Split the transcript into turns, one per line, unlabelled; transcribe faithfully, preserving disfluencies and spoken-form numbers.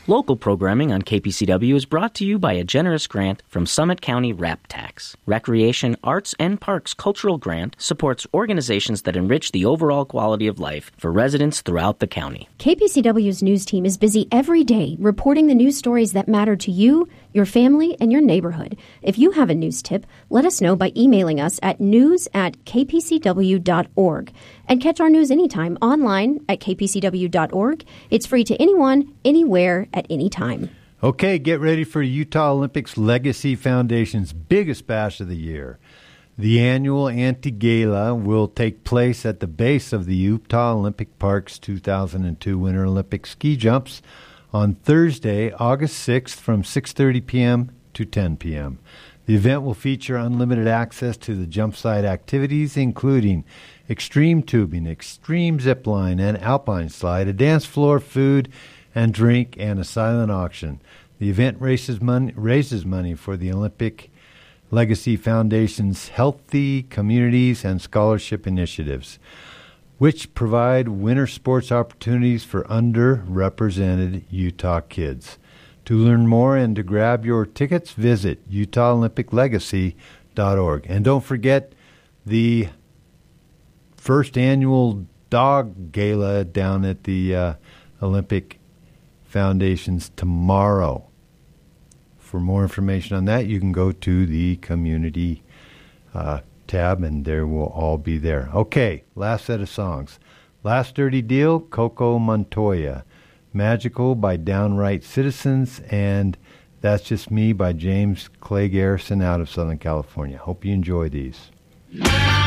Local programming on K P C W is brought to you by a generous grant from Summit County R A P Tax. Recreation, Arts, and Parks Cultural Grant supports organizations that enrich the overall quality of life for residents throughout the county.
K P C W's news team is busy every day reporting the news stories that matter to you, your family, and your neighborhood. If you have a news tip, let us know by emailing us at news at k p c w dot org. And catch our news anytime online at k p c w dot org. It's free to anyone, anywhere, at any time.
Okay, get ready for Utah Olympics Legacy Foundation's biggest bash of the year. The annual Anti-Gala will take place at the base of the Utah Olympic Park's two thousand two Winter Olympic ski jumps on Thursday, August sixth from six thirty p.m. to ten p.m. The event will feature unlimited access to the jump site activities, including extreme tubing, extreme zip line, and alpine slide, a dance floor, food and drink, and a silent auction. The event raises money, raises money for the Olympic Legacy Foundation's Healthy Communities and Scholarship Initiatives, which provide winter sports opportunities for underrepresented Utah kids. To learn more and to grab your tickets, visit utah olympic legacy dot org. And don't forget the first annual Dog Gala down at the uh, Olympic Foundation's tomorrow. For more information on that, you can go to the community uh, tab, and there will all be there. Okay, last set of songs. Last Dirty Deal, Coco Montoya. Magical by Downright Citizens, and That's Just Me by James Clay Garrison out of Southern California. Hope you enjoy these.